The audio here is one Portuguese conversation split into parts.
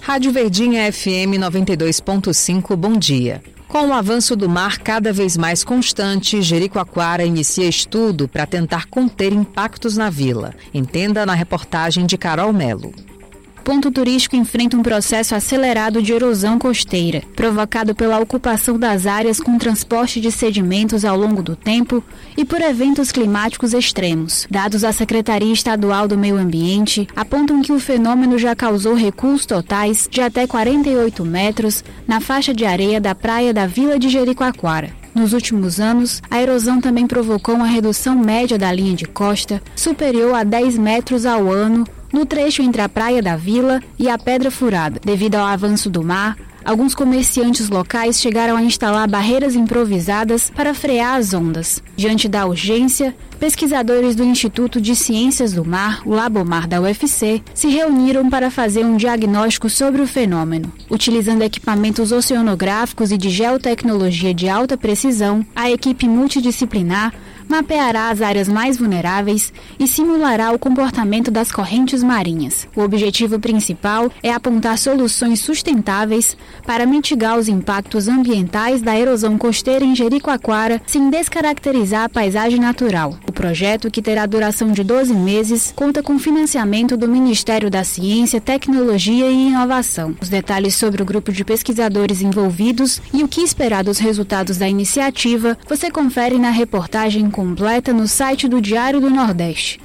Rádio Verdinha FM 92.5, bom dia. Com o avanço do mar cada vez mais constante, Jericoacoara inicia estudo para tentar conter impactos na vila. Entenda na reportagem de Carol Melo. Ponto turístico enfrenta um processo acelerado de erosão costeira, provocado pela ocupação das áreas com transporte de sedimentos ao longo do tempo e por eventos climáticos extremos. Dados da Secretaria Estadual do Meio Ambiente apontam que o fenômeno já causou recuos totais de até 48 metros na faixa de areia da praia da Vila de Jericoacoara. Nos últimos anos, a erosão também provocou uma redução média da linha de costa, superior a 10 metros ao ano, no trecho entre a Praia da Vila e a Pedra Furada. Devido ao avanço do mar, alguns comerciantes locais chegaram a instalar barreiras improvisadas para frear as ondas. Diante da urgência, pesquisadores do Instituto de Ciências do Mar, o Labomar da UFC, se reuniram para fazer um diagnóstico sobre o fenômeno. Utilizando equipamentos oceanográficos e de geotecnologia de alta precisão, a equipe multidisciplinar mapeará as áreas mais vulneráveis e simulará o comportamento das correntes marinhas. O objetivo principal é apontar soluções sustentáveis para mitigar os impactos ambientais da erosão costeira em Jericoacoara sem descaracterizar a paisagem natural. O projeto, que terá duração de 12 meses, conta com financiamento do Ministério da Ciência, Tecnologia e Inovação. Os detalhes sobre o grupo de pesquisadores envolvidos e o que esperar dos resultados da iniciativa você confere na reportagem completa no site do Diário do Nordeste.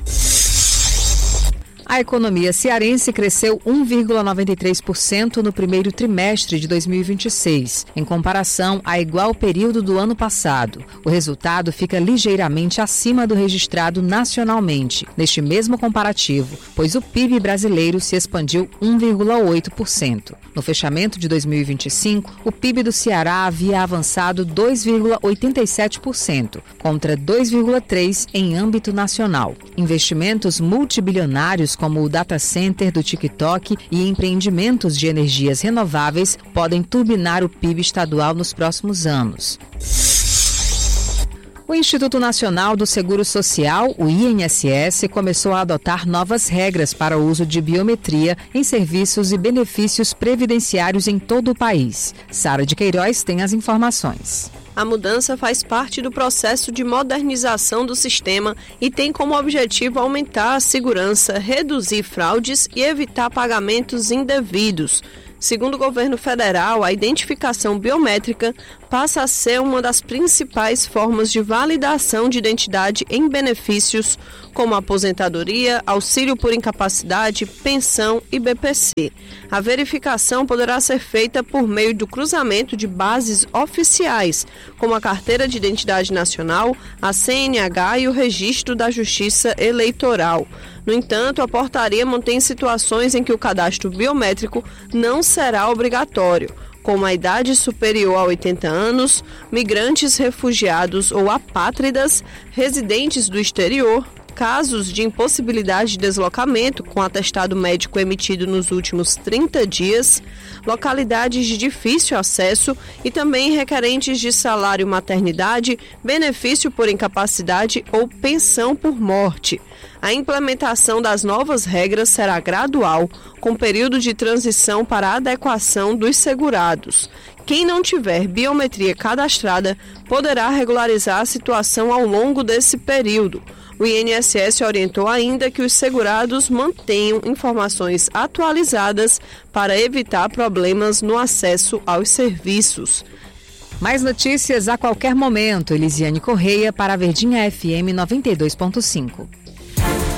A economia cearense cresceu 1,93% no primeiro trimestre de 2026, em comparação a igual período do ano passado. O resultado fica ligeiramente acima do registrado nacionalmente, neste mesmo comparativo, pois o PIB brasileiro se expandiu 1,8%. No fechamento de 2025, o PIB do Ceará havia avançado 2,87%, contra 2,3% em âmbito nacional. Investimentos multibilionários como o data center do TikTok e empreendimentos de energias renováveis podem turbinar o PIB estadual nos próximos anos. O Instituto Nacional do Seguro Social, o INSS, começou a adotar novas regras para o uso de biometria em serviços e benefícios previdenciários em todo o país. Sara de Queiroz tem as informações. A mudança faz parte do processo de modernização do sistema e tem como objetivo aumentar a segurança, reduzir fraudes e evitar pagamentos indevidos. Segundo o governo federal, a identificação biométrica passa a ser uma das principais formas de validação de identidade em benefícios como aposentadoria, auxílio por incapacidade, pensão e BPC. A verificação poderá ser feita por meio do cruzamento de bases oficiais, como a Carteira de Identidade Nacional, a CNH e o Registro da Justiça Eleitoral. No entanto, a portaria mantém situações em que o cadastro biométrico não será obrigatório, como a idade superior a 80 anos, migrantes, refugiados ou apátridas, residentes do exterior, casos de impossibilidade de deslocamento com atestado médico emitido nos últimos 30 dias, localidades de difícil acesso e também requerentes de salário maternidade, benefício por incapacidade ou pensão por morte. A implementação das novas regras será gradual, com período de transição para a adequação dos segurados. Quem não tiver biometria cadastrada poderá regularizar a situação ao longo desse período. O INSS orientou ainda que os segurados mantenham informações atualizadas para evitar problemas no acesso aos serviços. Mais notícias a qualquer momento. Elisiane Correia para a Verdinha FM 92.5.